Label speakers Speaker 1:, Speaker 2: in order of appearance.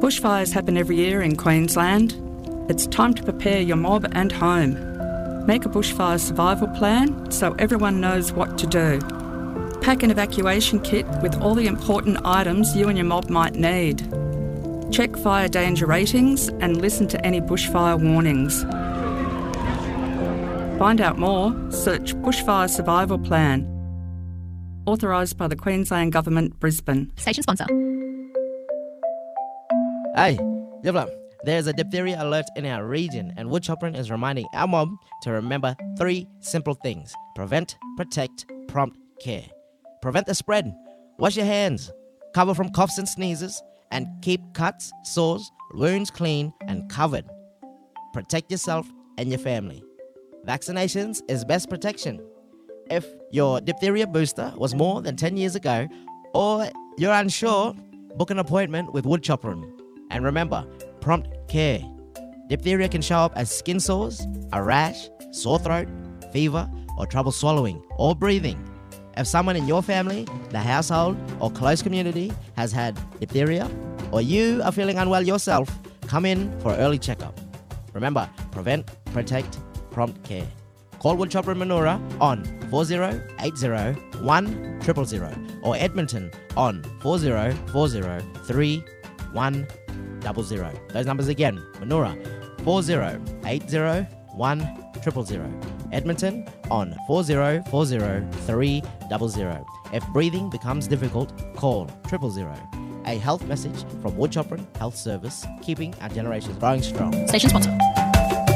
Speaker 1: Bushfires happen every year in Queensland. It's time to prepare your mob and home. Make a bushfire survival plan so everyone knows what to do. Pack an evacuation kit with all the important items you and your mob might need. Check fire danger ratings and listen to any bushfire warnings. Find out more, search Bushfire Survival Plan. Authorised by the Queensland Government, Brisbane.
Speaker 2: Station sponsor.
Speaker 3: Hey, Yavla, there's a diphtheria alert in our region, and Woodchoppering is reminding our mob to remember 3 simple things: prevent, protect, prompt care. Prevent the spread. Wash your hands. Cover from coughs and sneezes, and keep cuts, sores, wounds clean and covered. Protect yourself and your family. Vaccinations is best protection. If your diphtheria booster was more than 10 years ago, or you're unsure, book an appointment with Woodchoppering. And remember, prompt care. Diphtheria can show up as skin sores, a rash, sore throat, fever, or trouble swallowing or breathing. If someone in your family, the household, or close community has had diphtheria, or you are feeling unwell yourself, come in for an early checkup. Remember, prevent, protect, prompt care. Call Woodchopper Manoora on 4080 1000 or Edmonton on 4040 3100. Those numbers again: Manoora 4080 1000, Edmonton on 4040 300. If breathing becomes difficult, call 000. A health message from Woodchoppering Health Service, keeping our generations growing strong.
Speaker 2: Station sponsor.